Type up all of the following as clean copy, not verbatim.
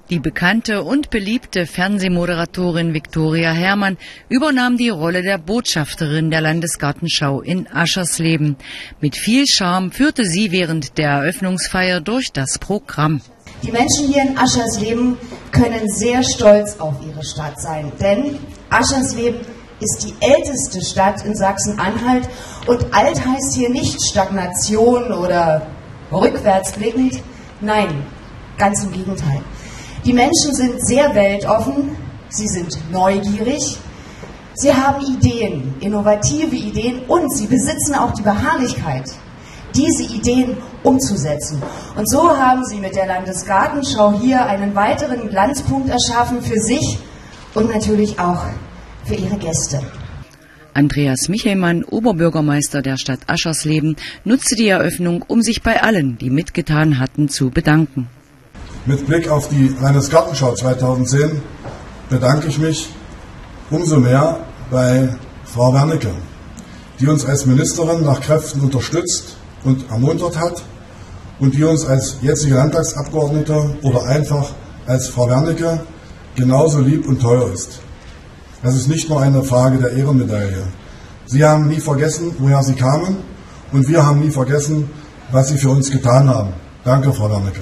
Die bekannte und beliebte Fernsehmoderatorin Viktoria Herrmann übernahm die Rolle der Botschafterin der Landesgartenschau in Aschersleben. Mit viel Charme führte sie während der Eröffnungsfeier durch das Programm. Die Menschen hier in Aschersleben können sehr stolz auf ihre Stadt sein, denn Aschersleben ist die älteste Stadt in Sachsen-Anhalt und alt heißt hier nicht Stagnation oder rückwärtsblickend. Nein, ganz im Gegenteil. Die Menschen sind sehr weltoffen, sie sind neugierig, sie haben Ideen, innovative Ideen und sie besitzen auch die Beharrlichkeit, diese Ideen umzusetzen. Und so haben sie mit der Landesgartenschau hier einen weiteren Glanzpunkt erschaffen für sich und natürlich auch für ihre Gäste. Andreas Michelmann, Oberbürgermeister der Stadt Aschersleben, nutzte die Eröffnung, um sich bei allen, die mitgetan hatten, zu bedanken. Mit Blick auf die Landesgartenschau 2010 bedanke ich mich umso mehr bei Frau Wernicke, die uns als Ministerin nach Kräften unterstützt und ermuntert hat und die uns als jetzige Landtagsabgeordnete oder einfach als Frau Wernicke genauso lieb und teuer ist. Das ist nicht nur eine Frage der Ehrenmedaille. Sie haben nie vergessen, woher Sie kamen und wir haben nie vergessen, was Sie für uns getan haben. Danke, Frau Wernicke.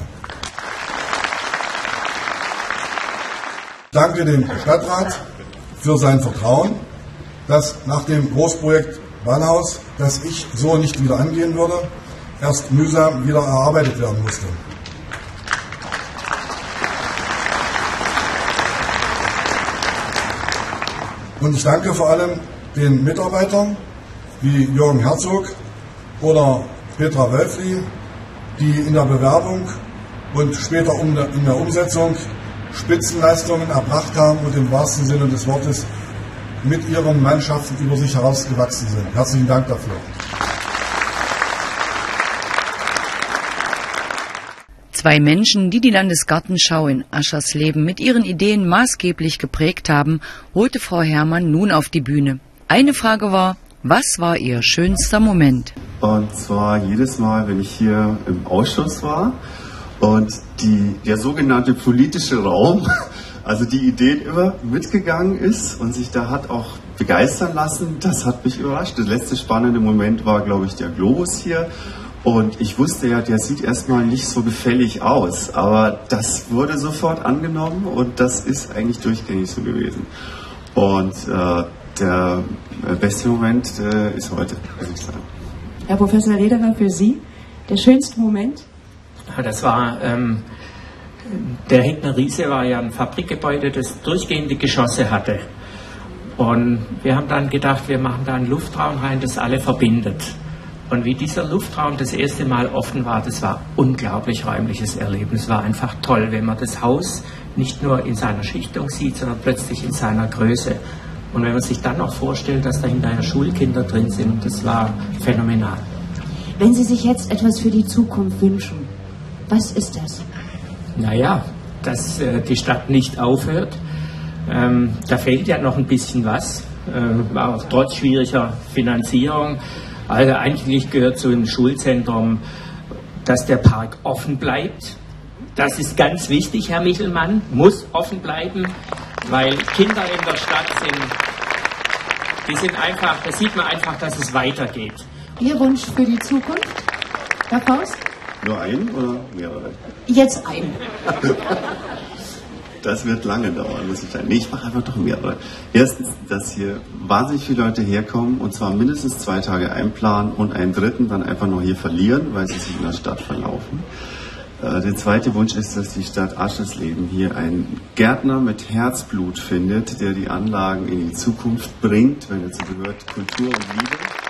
Ich danke dem Stadtrat für sein Vertrauen, dass nach dem Großprojekt Bahnhaus, das ich so nicht wieder angehen würde, erst mühsam wieder erarbeitet werden musste. Und ich danke vor allem den Mitarbeitern wie Jürgen Herzog oder Petra Wölfli, die in der Bewerbung und später in der Umsetzung Spitzenleistungen erbracht haben und im wahrsten Sinne des Wortes mit ihren Mannschaften über sich herausgewachsen sind. Herzlichen Dank dafür. Zwei Menschen, die die Landesgartenschau in Aschersleben mit ihren Ideen maßgeblich geprägt haben, holte Frau Herrmann nun auf die Bühne. Eine Frage war, was war ihr schönster Moment? Und zwar jedes Mal, wenn ich hier im Ausschuss war und der sogenannte politische Raum, also die Ideen immer mitgegangen ist und sich da hat auch begeistern lassen, das hat mich überrascht. Der letzte spannende Moment war, glaube ich, der Globus hier. Und ich wusste ja, der sieht erstmal nicht so gefällig aus, aber das wurde sofort angenommen und das ist eigentlich durchgängig so gewesen. Und der beste Moment ist heute, würde ich sagen. Herr Professor Lederer, für Sie der schönste Moment? Das war, der Hegner Riese war ja ein Fabrikgebäude, das durchgehende Geschosse hatte. Und wir haben dann gedacht, wir machen da einen Luftraum rein, das alle verbindet. Und wie dieser Luftraum das erste Mal offen war, das war unglaublich räumliches Erlebnis. Es war einfach toll, wenn man das Haus nicht nur in seiner Schichtung sieht, sondern plötzlich in seiner Größe. Und wenn man sich dann noch vorstellt, dass da hinterher Schulkinder drin sind, das war phänomenal. Wenn Sie sich jetzt etwas für die Zukunft wünschen, was ist das? Naja, dass die Stadt nicht aufhört. Da fehlt ja noch ein bisschen was, auch trotz schwieriger Finanzierung. Also eigentlich gehört zu einem Schulzentrum, dass der Park offen bleibt. Das ist ganz wichtig, Herr Michelmann, muss offen bleiben, weil Kinder in der Stadt sind einfach, da sieht man einfach, dass es weitergeht. Ihr Wunsch für die Zukunft, Herr Faust? Nur einen oder mehrere? Jetzt einen. Das wird lange dauern, muss ich sagen. Nee, ich mache einfach doch mehrere. Erstens, dass hier wahnsinnig viele Leute herkommen und zwar mindestens 2 Tage einplanen und einen dritten dann einfach noch hier verlieren, weil sie sich in der Stadt verlaufen. Der zweite Wunsch ist, dass die Stadt Aschersleben hier einen Gärtner mit Herzblut findet, der die Anlagen in die Zukunft bringt, wenn dazu gehört Kultur und Liebe.